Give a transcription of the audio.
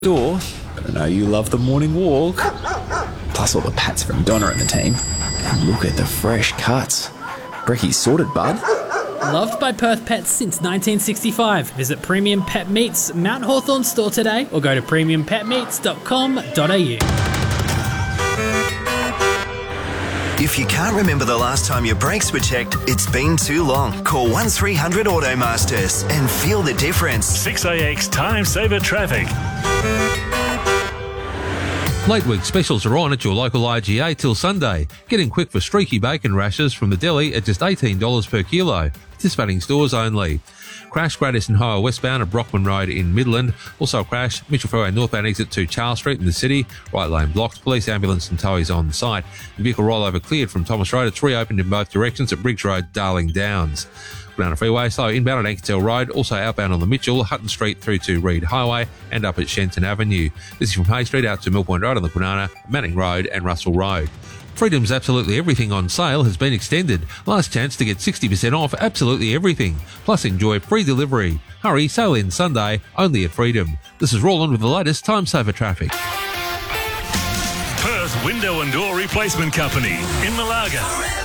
door, but I know you love the morning walk. Plus all the pats from Donna and the team. And look at the fresh cuts. Brecky's sorted, bud. Loved by Perth Pets since 1965. Visit Premium Pet Meats Mount Hawthorn store today or go to premiumpetmeats.com.au. If you can't remember the last time your brakes were checked, it's been too long. Call 1300 Automasters and feel the difference. 6AX Time Saver Traffic. Late week specials are on at your local IGA till Sunday. Get in quick for streaky bacon rashers from the deli at just $18 per kilo. Participating stores only. Crash Gradiston Highway westbound at Brockman Road in Midland. Also a crash, Mitchell Freeway northbound exit to Charles Street in the city. Right lane blocked. Police, ambulance and towies on site. The vehicle rollover cleared from Thomas Road. It's reopened in both directions at Briggs Road, Darling Downs. Banana Freeway, slow inbound at Ankertel Road, also outbound on the Mitchell, Hutton Street through to Reed Highway and up at Shenton Avenue. This is from Hay Street out to Mill Point Road on the Kwinana, Manning Road and Russell Road. Freedom's Absolutely Everything on sale has been extended. Last chance to get 60% off absolutely everything. Plus enjoy free delivery. Hurry, sale ends Sunday, only at Freedom. This is Roland with the latest Time Saver traffic. Perth Window and Door Replacement Company in Malaga.